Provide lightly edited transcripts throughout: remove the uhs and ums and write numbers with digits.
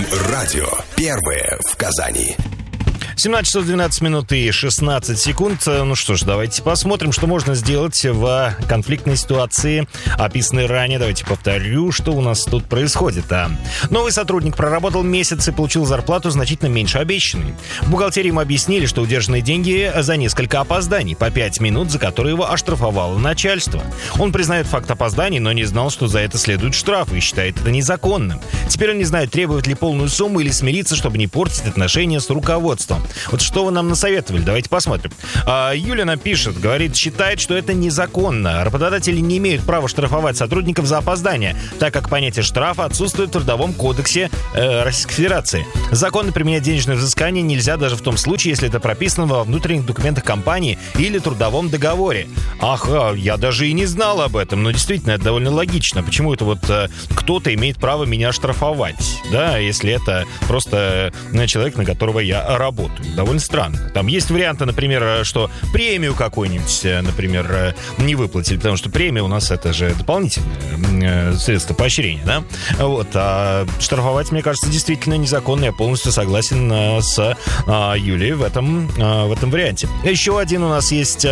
Радио. Первое в Казани. 17 часов 12 минут и 16 секунд. Ну что ж, давайте посмотрим, что можно сделать в конфликтной ситуации, описанной ранее. Давайте повторю, что у нас тут происходит. Новый сотрудник проработал месяц и получил зарплату значительно меньше обещанной. В бухгалтерии ему объяснили, что удержанные деньги за несколько опозданий, по 5 минут, за которые его оштрафовало начальство. Он признает факт опозданий, но не знал, что за это следует штраф, и считает это незаконным. Теперь он не знает, требовать ли полную сумму или смириться, чтобы не портить отношения с руководством. Вот что вы нам насоветовали? Давайте посмотрим. Юля нам пишет, говорит, считает, что это незаконно. Работодатели не имеют права штрафовать сотрудников за опоздание, так как понятие штрафа отсутствует в Трудовом кодексе Российской Федерации. Законно применять денежное взыскание нельзя даже в том случае, если это прописано во внутренних документах компании или трудовом договоре. Ага, я даже и не знал об этом, но действительно это довольно логично. Почему это вот кто-то имеет право меня штрафовать, да, если это просто человек, на которого я работаю? Довольно странно. Там есть варианты, например, что премию какую-нибудь, например, не выплатили, потому что премия у нас это же дополнительное средство поощрения, да? Вот. А штрафовать, мне кажется, действительно незаконно. Я полностью согласен с Юлией в этом варианте. Еще один у нас есть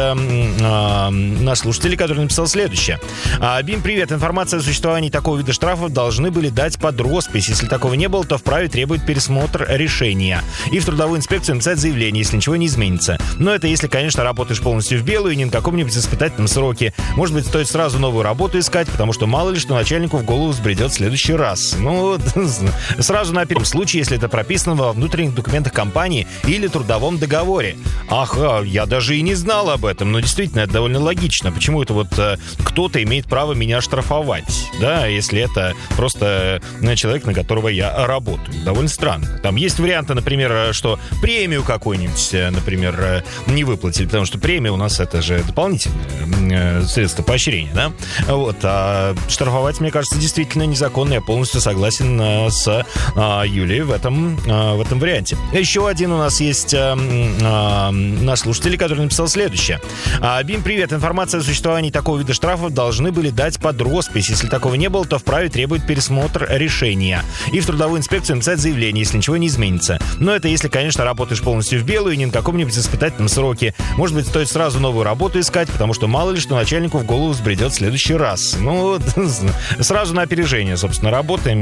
наш слушатель, который написал следующее. Бим, привет. Информация о существовании такого вида штрафов должны были дать под роспись. Если такого не было, то вправе требует пересмотр решения. И в трудовую инспекцию написать заявление, если ничего не изменится. Но это если, конечно, работаешь полностью в белую и не на каком-нибудь испытательном сроке. Может быть, стоит сразу новую работу искать, потому что мало ли, что начальнику в голову взбредет в следующий раз. Ну, сразу на первом случае, если это прописано во внутренних документах компании или трудовом договоре. Ага, я даже и не знал об этом, но действительно это довольно логично. Почему это вот кто-то имеет право меня штрафовать, да, если это просто человек, на которого я работаю? Довольно странно. Там есть варианты, например, что премию какую-нибудь, например, не выплатили, потому что премия у нас это же дополнительное средство поощрения, да? Вот. А штрафовать, мне кажется, действительно незаконно. Я полностью согласен с Юлией в этом варианте. Еще один у нас есть наш слушатель, который написал следующее. Бим, привет. Информация о существовании такого вида штрафов должны были дать под роспись. Если такого не было, то вправе требует пересмотр решения. И в трудовую инспекцию написать заявление, если ничего не изменится. Но это если, конечно, работаешь полностью в белую и не на каком-нибудь испытательном сроке. Может быть, стоит сразу новую работу искать, потому что мало ли, что начальнику в голову взбредет в следующий раз. Ну, сразу на опережение, собственно, работаем.